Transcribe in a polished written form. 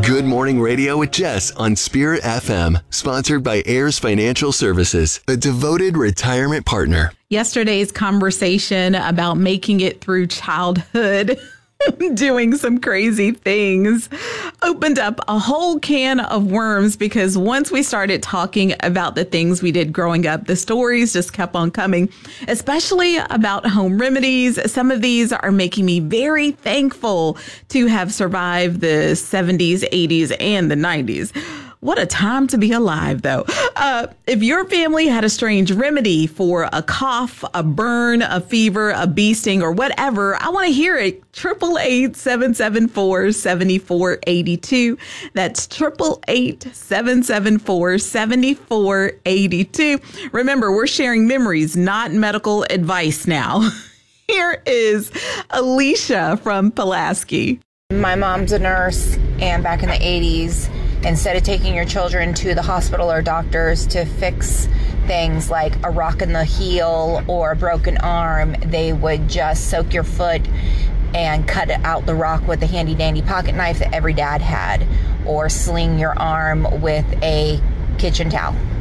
Good Morning Radio with Jess on Spirit FM, sponsored by Ayers Financial Services, a devoted retirement partner. Yesterday's conversation about making it through childhood, doing some crazy things, opened up a whole can of worms, because once we started talking about the things we did growing up, the stories just kept on coming, especially about home remedies. Some of these are making me very thankful to have survived the 70s, 80s, and the 90s. What a time to be alive, though. If your family had a strange remedy for a cough, a burn, a fever, a bee sting, or whatever, I want to hear it. 888-774-7482. That's 888-774-7482. Remember, we're sharing memories, not medical advice now. Here is Alicia from Pulaski. My mom's a nurse, and back in the 80s, instead of taking your children to the hospital or doctors to fix things like a rock in the heel or a broken arm, they would just soak your foot and cut out the rock with a handy dandy pocket knife that every dad had, or sling your arm with a kitchen towel.